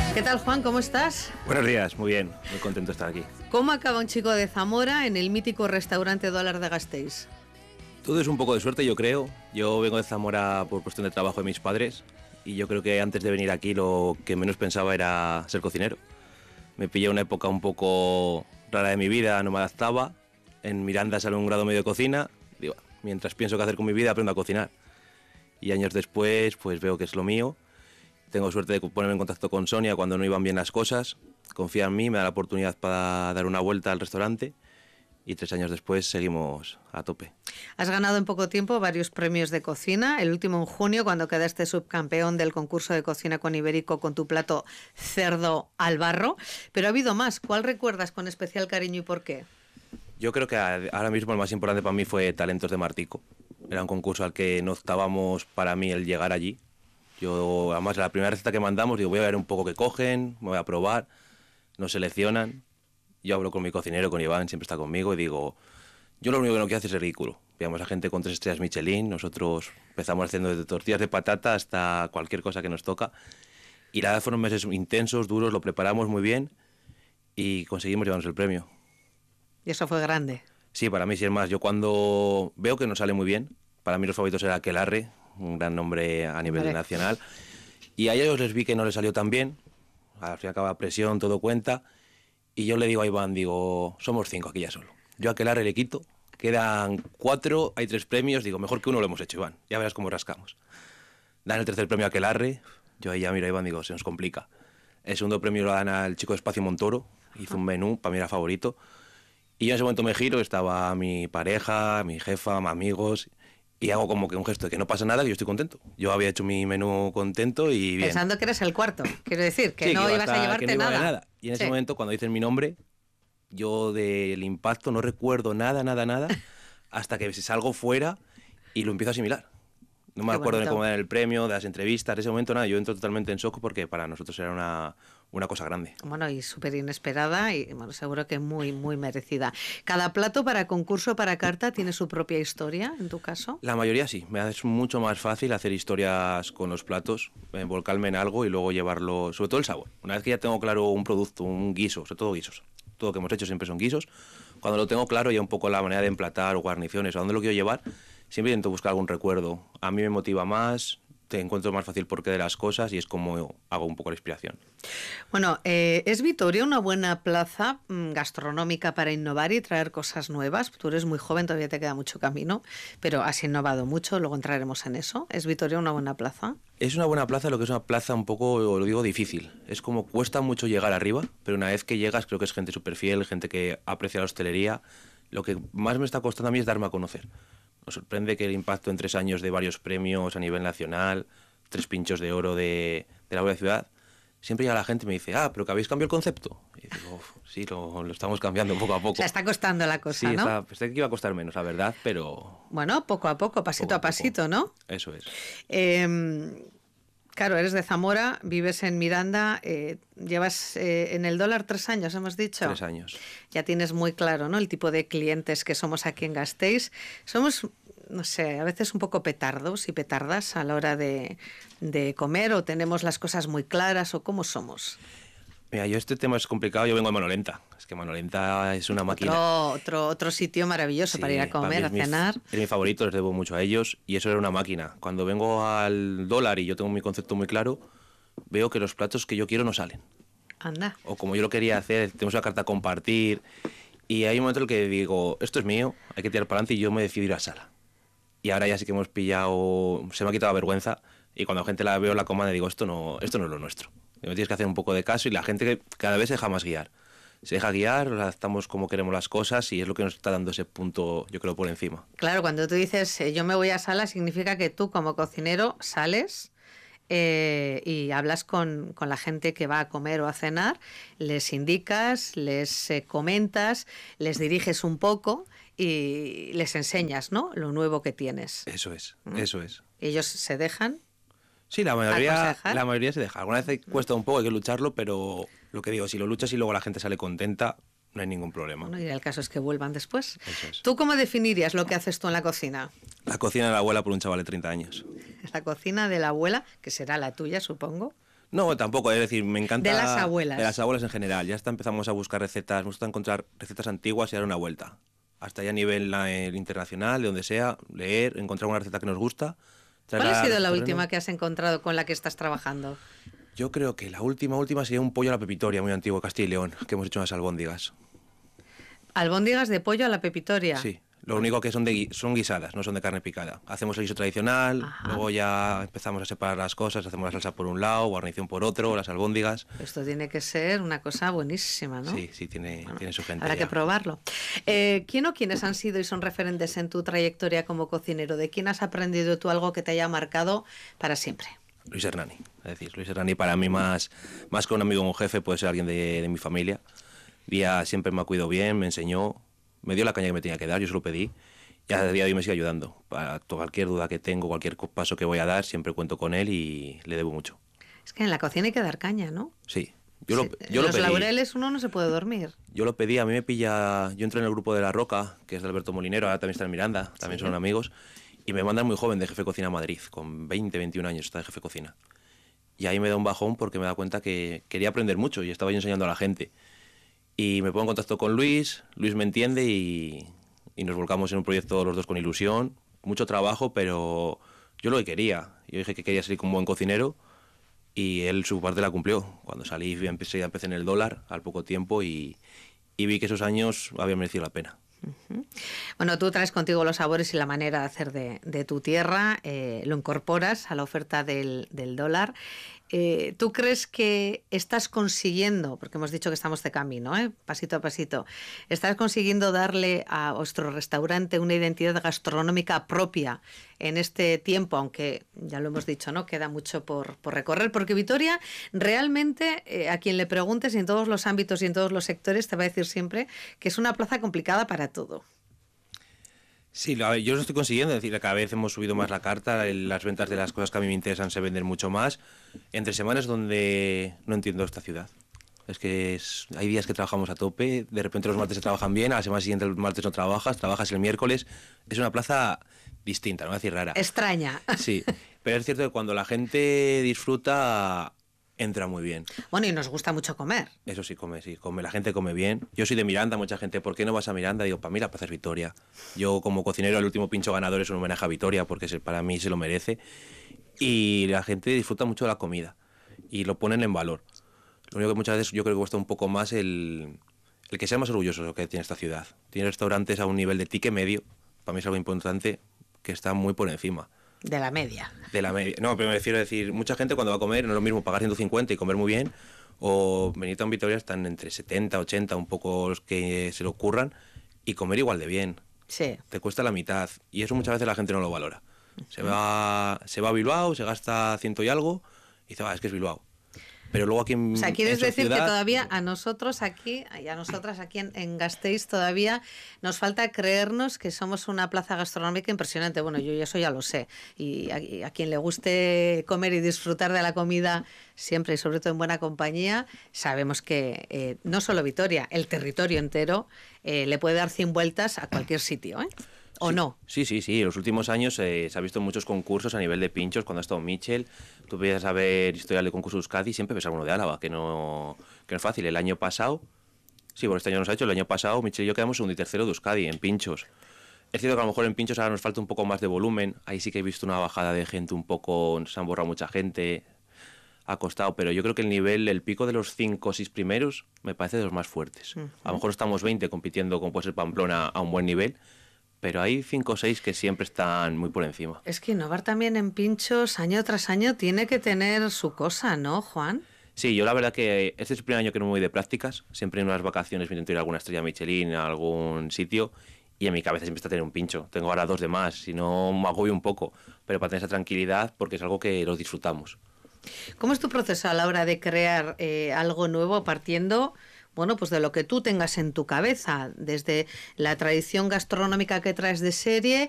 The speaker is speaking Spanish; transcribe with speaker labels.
Speaker 1: ¿Qué tal, Juan? ¿Cómo estás?
Speaker 2: Buenos días, muy bien, muy contento de estar aquí.
Speaker 1: ¿Cómo acaba un chico de Zamora en el mítico restaurante Dólar de Gasteiz?
Speaker 2: Todo es un poco de suerte, yo creo. Yo vengo de Zamora por cuestión de trabajo de mis padres y yo creo que antes de venir aquí lo que menos pensaba era ser cocinero. Me pillé una época un poco rara de mi vida, no me adaptaba. En Miranda sale un grado medio de cocina. Digo, mientras pienso qué hacer con mi vida, aprendo a cocinar. Y años después, pues veo que es lo mío. Tengo suerte de ponerme en contacto con Sonia cuando no iban bien las cosas. Confía en mí, me da la oportunidad para dar una vuelta al restaurante. Y 3 años después seguimos a tope.
Speaker 1: Has ganado en poco tiempo varios premios de cocina, el último en junio cuando quedaste subcampeón del concurso de cocina con Ibérico con tu plato cerdo al barro, pero ha habido más. ¿Cuál recuerdas con especial cariño y por qué?
Speaker 2: Yo creo que ahora mismo el más importante para mí fue Talentos de Martico. Era un concurso al que no optábamos para mí el llegar allí. Yo, además, la primera receta que mandamos, digo, voy a ver un poco qué cogen, me voy a probar, nos seleccionan. Yo hablo con mi cocinero, con Iván, siempre está conmigo, y digo, yo lo único que no quiero hacer es ridículo. Veamos a gente con 3 estrellas Michelin, nosotros empezamos haciendo desde tortillas de patata hasta cualquier cosa que nos toca. Y la verdad fueron meses intensos, duros, lo preparamos muy bien y conseguimos llevarnos el premio.
Speaker 1: Y eso fue grande.
Speaker 2: Sí, para mí sí es más. Yo cuando veo que nos sale muy bien, para mí los favoritos era Aquelarre, un gran nombre a nivel nacional, y a ellos les vi que no les salió tan bien, al fin y al cabo presión, todo cuenta, y yo le digo a Iván, digo, somos 5 aquí ya solo. Yo a Aquelarre le quito, quedan 4, hay 3 premios, digo, mejor que uno lo hemos hecho, Iván, ya verás cómo rascamos. Dan el 3er premio a Aquelarre, yo ahí ya miro a Iván, digo, se nos complica. El 2º premio lo dan al chico de Espacio Montoro, hizo un menú, para mí era favorito, y yo en ese momento me giro, estaba mi pareja, mi jefa, mis amigos, y hago como que un gesto de que no pasa nada, que yo estoy contento. Yo había hecho mi menú contento y bien.
Speaker 1: Pensando que eres el 4, quiero decir, que
Speaker 2: sí,
Speaker 1: no
Speaker 2: que
Speaker 1: ibas a llevarte
Speaker 2: que no iba
Speaker 1: nada.
Speaker 2: Y en ese momento, cuando dicen mi nombre, yo del impacto no recuerdo nada, hasta que salgo fuera y lo empiezo a asimilar. No me acuerdo de cómo dar el premio, de las entrevistas, en ese momento nada, yo entro totalmente en shock porque para nosotros era una cosa grande.
Speaker 1: Bueno, y súper inesperada y bueno, seguro que muy, muy merecida. ¿Cada plato para concurso, para carta, tiene su propia historia, en tu caso?
Speaker 2: La mayoría sí, me hace mucho más fácil hacer historias con los platos, volcarme en algo y luego llevarlo, sobre todo el sabor. Una vez que ya tengo claro un producto, un guiso, sobre todo guisos, todo lo que hemos hecho siempre son guisos, cuando lo tengo claro ya un poco la manera de emplatar o guarniciones, a dónde lo quiero llevar, siempre intento buscar algún recuerdo. A mí me motiva más, te encuentro más fácil porqué de las cosas y es como hago un poco la inspiración.
Speaker 1: Bueno, ¿es Vitoria una buena plaza gastronómica para innovar y traer cosas nuevas? Tú eres muy joven, todavía te queda mucho camino, pero has innovado mucho, luego entraremos en eso. ¿Es Vitoria una buena plaza?
Speaker 2: Es una buena plaza, lo que es una plaza un poco, lo digo, difícil. Es como cuesta mucho llegar arriba, pero una vez que llegas creo que es gente súper fiel, gente que aprecia la hostelería. Lo que más me está costando a mí es darme a conocer. Nos sorprende que el impacto en 3 años de varios premios a nivel nacional, 3 pinchos de oro de la buena ciudad, siempre llega la gente y me dice, pero que habéis cambiado el concepto. Y digo, sí, lo estamos cambiando poco a poco.
Speaker 1: O sea, está costando la cosa,
Speaker 2: sí,
Speaker 1: ¿no?
Speaker 2: Pensé que iba a costar menos, la verdad, pero...
Speaker 1: Bueno, poco a poco, pasito a pasito, ¿no?
Speaker 2: Eso es.
Speaker 1: Claro, eres de Zamora, vives en Miranda, llevas en el Dólar 3 años, hemos dicho.
Speaker 2: 3 años.
Speaker 1: Ya tienes muy claro, ¿no? El tipo de clientes que somos aquí en Gasteiz. Somos, no sé, a veces un poco petardos y petardas a la hora de comer, o tenemos las cosas muy claras, o cómo somos.
Speaker 2: Mira, este tema es complicado, yo vengo de Manolenta. Es que Manolenta es una máquina.
Speaker 1: Otro sitio maravilloso, sí, para ir a comer, a cenar.
Speaker 2: Es mi favorito, les debo mucho a ellos y eso era una máquina. Cuando vengo al Dólar y yo tengo mi concepto muy claro, veo que los platos que yo quiero no salen.
Speaker 1: Anda.
Speaker 2: O como yo lo quería hacer, tenemos una carta a compartir y hay un momento en el que digo, esto es mío, hay que tirar para adelante y yo me decido ir a sala. Y ahora ya sí que hemos pillado, se me ha quitado la vergüenza y cuando la gente la veo en la comanda digo, esto no es lo nuestro. Me tienes que hacer un poco de caso y la gente cada vez se deja más guiar. Se deja guiar, adaptamos como queremos las cosas y es lo que nos está dando ese punto, yo creo, por encima.
Speaker 1: Claro, cuando tú dices yo me voy a sala, significa que tú como cocinero sales y hablas con la gente que va a comer o a cenar, les indicas, les comentas, les diriges un poco y les enseñas, ¿no?, lo nuevo que tienes.
Speaker 2: Eso es, eso es.
Speaker 1: ¿Ellos se dejan?
Speaker 2: Sí, la mayoría se deja. Alguna vez cuesta un poco, hay que lucharlo, pero lo que digo, si lo luchas y luego la gente sale contenta, no hay ningún problema.
Speaker 1: Bueno, y el caso es que vuelvan después.
Speaker 2: Eso es.
Speaker 1: ¿Tú cómo definirías lo que haces tú en la cocina?
Speaker 2: La cocina de la abuela por un chaval de 30 años.
Speaker 1: La cocina de la abuela, que será la tuya, supongo.
Speaker 2: No, tampoco, es decir, me encanta...
Speaker 1: De las abuelas.
Speaker 2: De las abuelas en general. Ya hasta empezamos a buscar recetas, me gusta encontrar recetas antiguas y dar una vuelta. Hasta ya a nivel internacional, de donde sea, leer, encontrar una receta que nos gusta.
Speaker 1: ¿Cuál ha sido la última que has encontrado con la que estás trabajando?
Speaker 2: Yo creo que la última sería un pollo a la pepitoria, muy antiguo, Castilla y León, que hemos hecho unas albóndigas.
Speaker 1: ¿Albóndigas de pollo a la pepitoria?
Speaker 2: Sí. Lo único que son guisadas, no son de carne picada. Hacemos el guiso tradicional, luego ya empezamos a separar las cosas, hacemos la salsa por un lado, guarnición por otro, las albóndigas.
Speaker 1: Esto tiene que ser una cosa buenísima, ¿no?
Speaker 2: Sí, tiene su gente.
Speaker 1: Habrá que probarlo. ¿Quién o quiénes han sido y son referentes en tu trayectoria como cocinero? ¿De quién has aprendido tú algo que te haya marcado para siempre?
Speaker 2: Luis Hernani. Es decir, Luis Hernani para mí más que un amigo o un jefe, puede ser alguien de mi familia. Día siempre me ha cuidado bien, me enseñó, me dio la caña que me tenía que dar, yo se lo pedí y a día de hoy me sigue ayudando. Para cualquier duda que tengo, cualquier paso que voy a dar, siempre cuento con él y le debo mucho.
Speaker 1: Es que en la cocina hay que dar caña, ¿no?
Speaker 2: Sí.
Speaker 1: En los laureles uno no se puede dormir.
Speaker 2: Yo lo pedí, a mí me pilla... Yo entré en el grupo de La Roca, que es de Alberto Molinero, ahora también está en Miranda, también son amigos, y me mandan muy joven de jefe de cocina a Madrid, con 20, 21 años está de jefe de cocina. Y ahí me da un bajón porque me da cuenta que quería aprender mucho y estaba yo enseñando a la gente. Y me pongo en contacto con Luis me entiende y nos volcamos en un proyecto los dos con ilusión, mucho trabajo, pero yo lo que quería. Yo dije que quería salir como un buen cocinero y él su parte la cumplió. Cuando salí empecé en el dólar al poco tiempo y vi que esos años habían merecido la pena.
Speaker 1: Bueno, tú traes contigo los sabores y la manera de hacer de tu tierra, lo incorporas a la oferta del dólar. ¿Tú crees que estás consiguiendo, porque hemos dicho que estamos de camino, pasito a pasito, estás consiguiendo darle a vuestro restaurante una identidad gastronómica propia en este tiempo, aunque ya lo hemos dicho, ¿no? Queda mucho por recorrer, porque Vitoria realmente, a quien le preguntes en todos los ámbitos y en todos los sectores, te va a decir siempre que es una plaza complicada para todo.
Speaker 2: Sí, yo lo estoy consiguiendo, es decir, cada vez hemos subido más la carta, las ventas de las cosas que a mí me interesan se venden mucho más. Entre semanas donde no entiendo esta ciudad. Es que hay días que trabajamos a tope, de repente los martes se trabajan bien, a la semana siguiente el martes no trabajas el miércoles. Es una plaza distinta, no voy a decir rara.
Speaker 1: Extraña.
Speaker 2: Sí, pero es cierto que cuando la gente disfruta, entra muy bien.
Speaker 1: Bueno, y nos gusta mucho comer.
Speaker 2: Eso sí, la gente come bien. Yo soy de Miranda, mucha gente, ¿por qué no vas a Miranda? Digo, para mí la plaza es Vitoria. Yo como cocinero, el último pincho ganador es un homenaje a Vitoria, porque para mí se lo merece. Y la gente disfruta mucho de la comida y lo ponen en valor. Lo único que muchas veces yo creo que cuesta un poco más el que sea más orgulloso de lo que tiene esta ciudad. Tiene restaurantes a un nivel de tique medio, para mí es algo importante, que está muy por encima.
Speaker 1: De la media.
Speaker 2: De la media. No, pero me refiero a decir, mucha gente cuando va a comer no es lo mismo pagar 150 y comer muy bien, o venir a un Vitoria están entre 70, 80, un poco los que se le ocurran, y comer igual de bien.
Speaker 1: Sí.
Speaker 2: Te cuesta la mitad, y eso muchas veces la gente no lo valora. Se va a Bilbao, se gasta 100 y algo, y dice, es que es Bilbao. Pero luego aquí en,
Speaker 1: o sea, ¿quieres decir
Speaker 2: ciudad,
Speaker 1: que todavía a nosotros aquí, y a nosotras aquí en Gasteiz todavía nos falta creernos que somos una plaza gastronómica impresionante? Bueno, yo eso ya lo sé. Y a quien le guste comer y disfrutar de la comida siempre y sobre todo en buena compañía, sabemos que no solo Vitoria, el territorio entero le puede dar 100 vueltas a cualquier sitio, ¿eh? ¿O
Speaker 2: sí,
Speaker 1: no?
Speaker 2: Sí. En los últimos años se ha visto muchos concursos a nivel de pinchos. Cuando ha estado Michel, tú empiezas a ver historial de concursos de Euskadi y siempre ves alguno de Álava, que no es fácil. El año pasado, este año nos ha hecho, el año pasado Michel y yo quedamos segundo y tercero de Euskadi en pinchos. Es cierto que a lo mejor en pinchos ahora nos falta un poco más de volumen. Ahí sí que he visto una bajada de gente un poco, se han borrado mucha gente, ha costado, pero yo creo que el pico de los 5 o 6 primeros me parece de los más fuertes. A lo mejor estamos 20 compitiendo con puede ser Pamplona a un buen nivel, pero hay 5 o 6 que siempre están muy por encima.
Speaker 1: Es que innovar también en pinchos año tras año tiene que tener su cosa, ¿no, Juan?
Speaker 2: Sí, yo la verdad que este es el primer año que no me voy de prácticas. Siempre en unas vacaciones me intento ir a alguna estrella Michelin, a algún sitio, y en mi cabeza siempre está tener un pincho. Tengo ahora 2 de más, si no me agobio un poco, pero para tener esa tranquilidad porque es algo que lo disfrutamos.
Speaker 1: ¿Cómo es tu proceso a la hora de crear algo nuevo partiendo... bueno, pues de lo que tú tengas en tu cabeza, desde la tradición gastronómica que traes de serie